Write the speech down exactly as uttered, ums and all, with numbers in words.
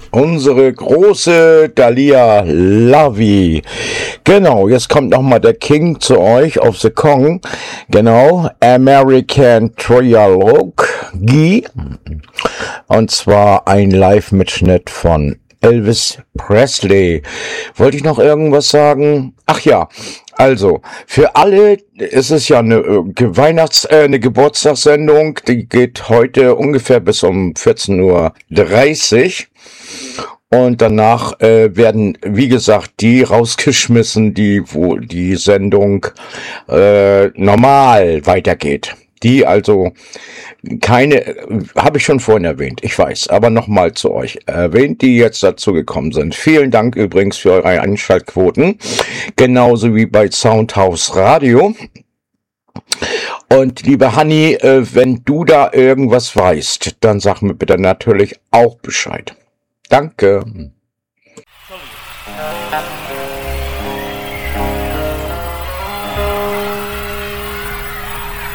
Unsere große Dalia Lavi. Genau, jetzt kommt nochmal der King zu euch auf The Kong. Genau, American Trilogy. Und zwar ein Live-Mitschnitt von Elvis Presley. Wollte ich noch irgendwas sagen? Ach ja, also, für alle ist es ja eine äh, Weihnachts-, äh, eine Geburtstagssendung, die geht heute ungefähr bis um vierzehn Uhr dreißig. Und danach äh, werden, wie gesagt, die rausgeschmissen, die, wo die Sendung äh, normal weitergeht. Die also keine, äh, habe ich schon vorhin erwähnt, ich weiß, aber nochmal zu euch erwähnt, die jetzt dazu gekommen sind. Vielen Dank übrigens für eure Einschaltquoten, genauso wie bei Soundhouse Radio. Und liebe Hanni, äh, wenn du da irgendwas weißt, dann sag mir bitte natürlich auch Bescheid. Danke.